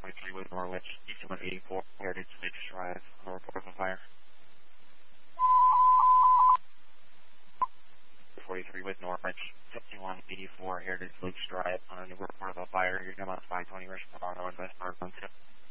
43 with Norwich, East 184, Heritage Six Drive, on a report of a fire. 43 with Norwich, 5184, Heritage Lakes Drive, on a new report of a fire. You're going to 520 Rush, Northwest, Northbound 2.